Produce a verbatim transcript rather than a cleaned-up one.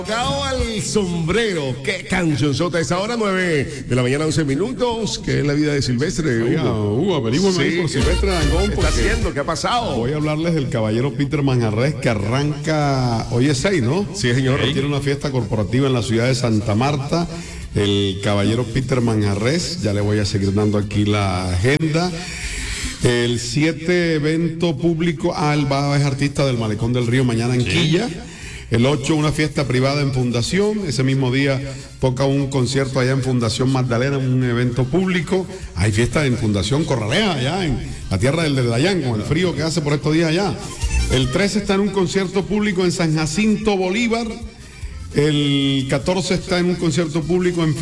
Tocado al sombrero, qué cancionzota. Es ahora nueve de la mañana, once minutos. ¿Qué es la vida de Silvestre? Oiga, Hugo, Hugo, averígüeme sí, ahí por Silvestre Dangond. ¿qué está haciendo? ¿Qué ha pasado? Voy a hablarles del caballero Peter Manjarrés, que arranca, hoy es seis, ¿no? Sí, señor. Él tiene una fiesta corporativa en la ciudad de Santa Marta. El caballero Peter Manjarrés, ya le voy a seguir dando aquí la agenda. El siete, evento público, ah, él va, es artista del Malecón del Río mañana en sí. Quilla. El ocho, una fiesta privada en Fundación. Ese mismo día toca un concierto allá en Fundación Magdalena, un evento público. Hay fiesta en Fundación Corralea, allá en la tierra del Dayán, con el frío que hace por estos días allá. El trece está en un concierto público en San Jacinto Bolívar. El catorce está en un concierto público en